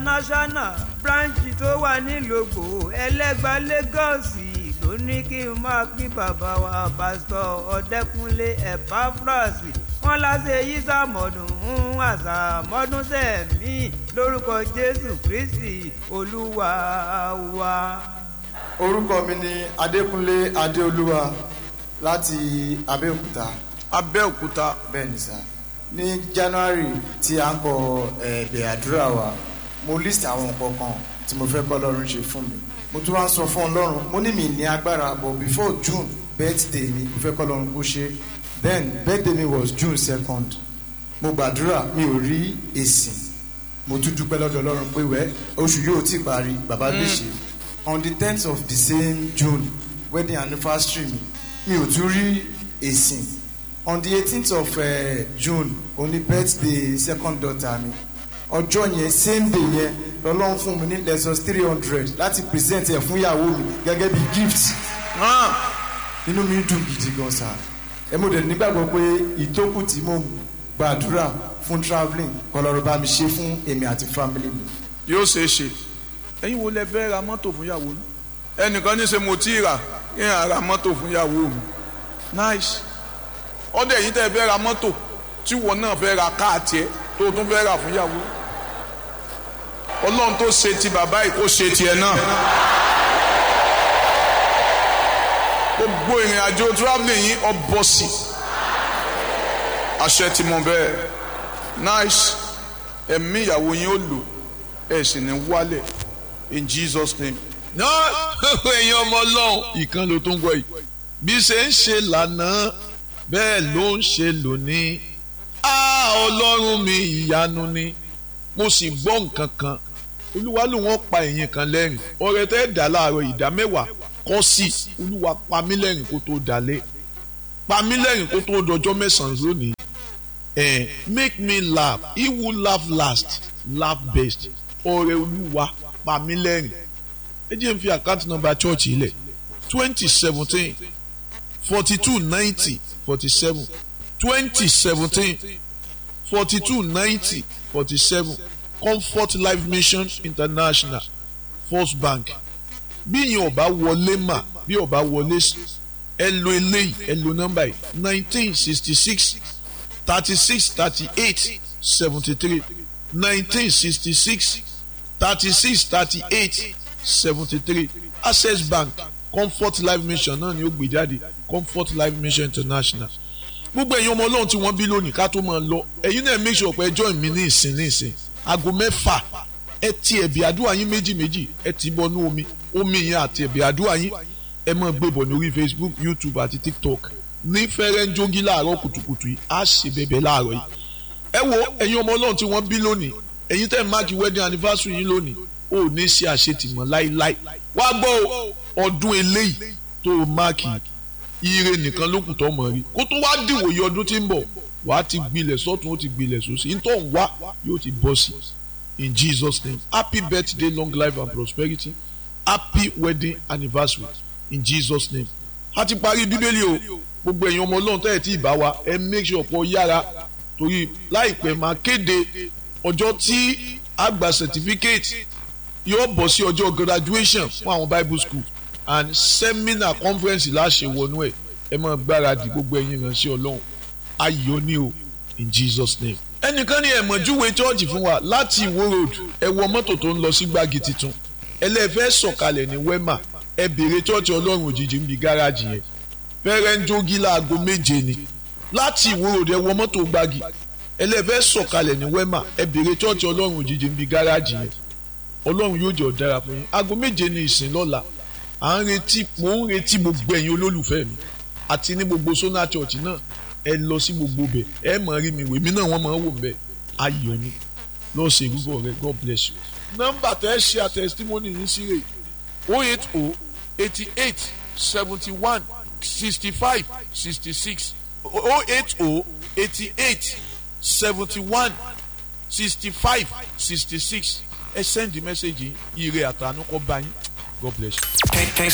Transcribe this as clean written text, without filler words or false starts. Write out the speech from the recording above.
national branch tó wà nílògbò Ẹlẹ́gbà Lagos ló ní kí n máa kí bàbá wa pásítọ̀ Ọdẹ́kúnlé Epaphras wọ́n láṣẹ yìí sàmọ̀dún àṣàmọ́dún sẹ́mi lórúkọ Jésù Kristi Olúwa wa. Orúkọ mi ni Adékúnlé Adéolúwa láti Abẹ́òkúta. Abẹ́òkúta. Bẹ́ẹ̀ni sá. Ní January tí a ń kọ ẹ̀bẹ̀ àdúrà wa mo list àwọn nǹkan kan tí mo fẹ́ kọ́ Ọlọ́run ṣe fún mi. Mo tún wá sọ fún Ọlọ́run mo ní mi ní agbára but before June birthday mi mo fẹ́ kọ́ Ọlọ́run kó ṣe. Then birthday mi was June 2nd. Mo gbàdúrà mi ò rí èsì. Mo tún dúpẹ́ lọ́dọ̀ Ọlọ́run pé wẹ́ oṣù yóò ti parí bàbá lè ṣe. On the 10th of the same June wedding anniversary mi ò tún rí èsì. On the 18th of June only birthday second daughter mi. Ọjọ́ yẹn same day yẹn lọ́lọ́run fún mi ní lessons 300 láti present ẹ̀ fún ìyàwó mi gẹ́gẹ́ bí gift. Inú mi dùn gidi gan sa. Ẹ mo dẹ̀ nígbàgbọ́ pé ìtókù tí mo gbàdúrà fún travelling kọlọ́rọ̀ bá mi ṣe fún èmi àti family mi. Yóò ṣe é ṣe. Ẹ̀yin wo lẹ fẹ́ ra mọ́tò fún ìyàwó yín? Ẹnìkan ní ṣe mo tí rà kí n ra mọ́tò fún ìyàwó mi. Nice. Ọdẹ yìí tẹ́ fẹ́ ra mọ́tò tí wọn náà fẹ́ ra káàtì ẹ̀ tó tún fẹ́ rà fún ìyàwó. Ọlọ́run tó ṣe ti bàbá yìí kó ṣe tiẹ̀ náà. Gbogbo ìrìn àjò travelling yìí ọbọ̀ sí. Àṣẹ tí mo bẹ́ẹ̀. Nice. Ẹ̀mí ìyàwó yín ó lò ẹ̀ sì ní wálẹ̀. In Jesus name. No, ẹ̀yin ọmọ Ọlọ́run ìkan ló tó ń gbọ́ yìí. Bí ṣe ń ṣe lánàá bẹ́ẹ̀ ló ń ṣe lónìí. Ọlọ́run mi ìyanu ni. Mo sì gbọ́ nǹkan kan. Olúwa ló wọ́n pa ẹ̀yin kan lẹ́rìn. Ọrẹ tẹ́ dà láàárọ̀ ìdá mẹ́wàá kọ́ sí. Olúwa pa mí lẹ́rìn kó tó dalẹ̀. Pa mí lẹ́rìn kó tó dọjọ́ mẹ́sàn-án lónìí. Make me laugh. He who laugh last, laugh best. Ọrẹ Olúwa pa mí lẹ́rìn. Ẹ jẹ́ n fi account number church ilẹ̀ 2017 4290 47 2017 4290 47 Comfort Life Mission International First Bank. Bí yín ọba wọlé mà bí ọba wọlé ẹ lo eléyìí ẹ lo nọ́mbà yìí 1966 36 38 73 1966 36 38 73 Access Bank Comfort Life Mission náà ni ó gbé jáde Comfort Life Mission International. Gbogbo ẹ̀yin ọmọ Ọlọ́run tí wọ́n bí lónìí ká tó máa lọ ẹ̀yin náà make sure pé ẹ join mi ní ìsìn aago 6 ẹ ti ẹ̀bì àdúrà yín méjì ẹ ti bọnú omi yẹn àti ẹ̀bì àdúrà yín ẹ máa gbé bọ̀ lórí Facebook YouTube àti TikTok ní fẹ́rẹ́ńjógí láàárọ̀ kùtùkùtù yìí á ṣe bẹ̀bẹ̀ láàárọ̀ yìí. Ẹ wo ẹ̀yin ọmọ Ọlọ́run tí wọ́n bí lónìí ẹ̀yin tẹ́ máàkì wedding anniversary yín lónìí ò ní ṣe àṣetìmọ̀ láíláí wá gbọ́ ọdún eléyìí tó máàkì ire nìkan lókùn tó mọ̀ rí kó tó wá dìwòye ọdún tí ń bọ̀ wàá ti gbilẹ̀ sọ́tún ó ti gbilẹ̀ sósì nítorí òun wá yóò ti bọ́ sí in Jesus name. Happy birthday, long life and prosperity. Happy wedding anniversary in Jesus name. A ti parí bíbélì o gbogbo ẹ̀yin ọmọ Ọlọ́run tẹ́lẹ̀ tí ì bá wa ẹ make sure pọ̀ yára torí láìpẹ́ máa kéde ọjọ́ tí a gba certificate yóò bọ̀ sí ọjọ́ graduation fún àwọn Bible school and seminar conference láṣẹ wọnú ẹ máa gbáradì gbogbo ẹ̀yin ìránṣẹ́ Ọlọ́run ayọ̀ ni o in Jesus name. Ẹnìkan ní ẹ̀mọ̀júwe chọ́ọ̀chì fún wa láti Ìwó road ẹ wọ mọ́tò tó ń lọ sí Gbági titun ẹlẹ́fẹ́ sọ̀kalẹ̀ ní Wema ẹ béèrè chọ́ọ̀chì Ọlọ́run òjijì ń bi gáràjì yẹn fẹ́rẹ́ńjógí láago 7 ni láti Ìwó road ẹ wọ mọ́tò Gbági ẹlẹ́fẹ́ sọ̀kalẹ̀ ní Wema ẹ béèrè chọ́ọ̀chì Ọlọ́run òjijì ń bi gáràjì yẹn Ọlọ́run yóò jọ dára fún yín aago 7 ní ìsìn lọ́la mò ń retí gbogbo ẹ̀yin olólùfẹ́ mi àti ní gbogbo Sona Church náà ẹ lọ sí gbogbo bẹ̀ ẹ mọ̀ rí mi wèmí náà wọ́n máa ń wò bẹ́ẹ̀ ayọ̀ ni lọ́ọ́ ṣe ìrúbọ rẹ God bless you. Nọ́mbà tẹ́ ṣe àtẹ̀sítímọ́nì yín sí rè 080 88 71 65 66 080 88 71 65 66 ẹ send the message yìí ire àtànú kọ́ bá yín God bless you.